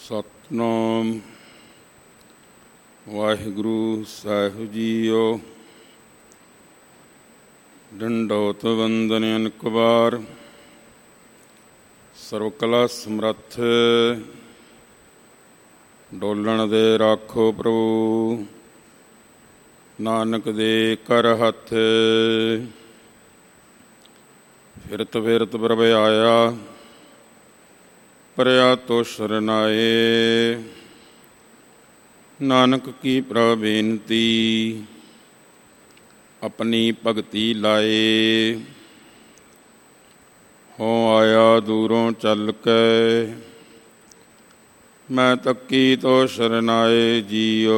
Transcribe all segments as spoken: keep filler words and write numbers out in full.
ਸਤਿਨਾਮ ਵਾਹਿਗੁਰੂ ਸਾਹਿਬ JIO. ਡੰਡੋਤ Vandan ਅਨੇਕ ਵਾਰ, ਸਰਵ ਕਲਾ ਸਮਰੱਥ ਡੋਲਣ ਦੇ ਰਾਖੋ ਪ੍ਰਭੂ, ਨਾਨਕ ਦੇ ਕਰ ਹੱਥ। ਫਿਰਤ ਫਿਰਤ ਪ੍ਰਭ ਆਇਆ, ਪਰਿਆ ਤੋ ਸ਼ਰਨਾਏ। ਨਾਨਕ ਕੀ ਪ੍ਰਭ ਬੇਨਤੀ, ਆਪਣੀ ਭਗਤੀ ਲਾਏ। ਹੋ ਆਇਆ ਦੂਰੋਂ ਚੱਲ ਕੇ, ਮੈਂ ਤੱਕੀ ਤੋ ਸ਼ਰਨਾਏ ਜੀਓ।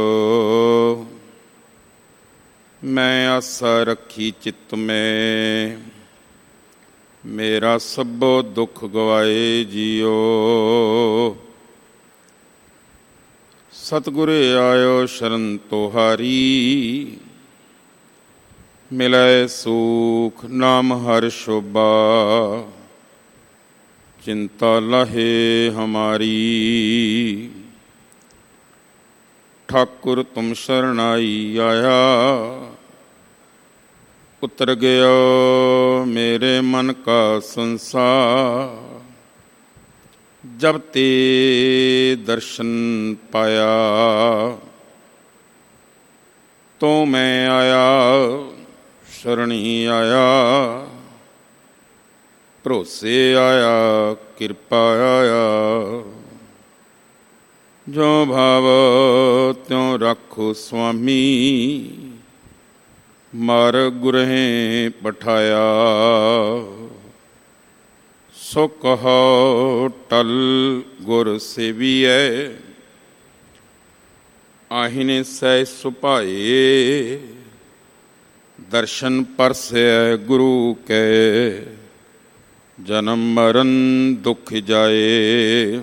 ਮੈਂ ਆਸਾ ਰੱਖੀ ਚਿੱਤ ਮੈਂ, ਮੇਰਾ ਸਭੋ ਦੁੱਖ ਗਵਾਏ ਜੀਓ। ਸਤਿਗੁਰ ਆਇਓ ਸ਼ਰਨ ਤੁਹਾਰੀ, ਮਿਲੈ ਸੂਖ ਨਾਮ ਹਰਿ ਸ਼ੋਭਾ। ਚਿੰਤਾ ਲਹੇ ਹਮਾਰੀ, ਠਾਕੁਰ ਤੁਮ ਸ਼ਰਨਾਈ ਆਇਆ। ਉਤਰ ਗਿਆ ਮੇਰੇ ਮਨ ਕਾ ਸੰਸਾਰ, ਜਬ ਤੇ ਦਰਸ਼ਨ ਪਾਇਆ। ਤੋ ਮੈਂ ਆਇਆ ਸ਼ਰਣੀ ਆਇਆ, ਭਰੋਸੇ ਆਇਆ ਕਿਰਪਾ ਆਇਆ। ਜੋ ਭਾਵ ਤਿਉ ਰੱਖੋ ਸੁਆਮੀ, ਮਰ ਗੁਰਹੇ ਪਠਾਇਆ। ਸੋ ਕਹੋ ਟਲ ਗੁਰ ਸੇਵੀਐ, ਆਹਿਨੇ ਸਹਿ ਸੁਭਾਏ। ਦਰਸ਼ਨ ਪਰਸੈ ਗੁਰੂ ਕੈ, ਜਨਮ ਮਰਨ ਦੁਖ ਜਾਏ।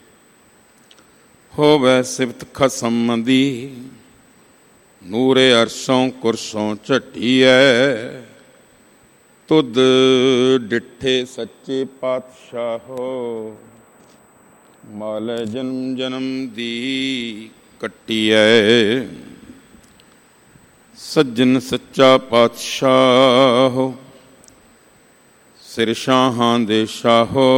ਹੋਵੈ ਸਿਫਤ ਖਸਮ ਦੀ, ਨੂਰੇ ਅਰਸ਼ੋਂ ਕੁਰਸੋਂ ਝਟੀਐ। ਤੁਧ ਡਿੱਠੇ ਸੱਚੇ ਪਾਤਸ਼ਾਹੋ, ਮਾਲੈ ਜਨਮ ਜਨਮ ਦੀ ਕੱਟੀਐ। ਸੱਜਣ ਸੱਚਾ ਪਾਤਸ਼ਾਹੋ, ਸਿਰ ਸ਼ਾਹਾਂ ਦੇ ਸ਼ਾਹੋ।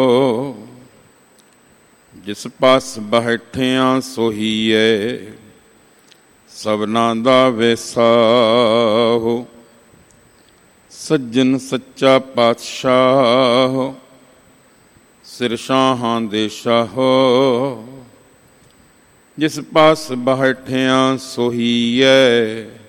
ਜਿਸ ਪਾਸ ਬੈਠਿਆਂ ਸੋਹੀਐ, ਸਭਨਾਂ ਦਾ ਵੇਸਾਹੋ। ਸੱਜਣ ਸੱਚਾ ਪਾਤਸ਼ਾਹ, ਸਿਰ ਸ਼ਾਹਾਂ ਦੇ ਸ਼ਾਹੋ। ਜਿਸ ਪਾਸ ਬੈਠਿਆਂ ਸੋਹੀਐ,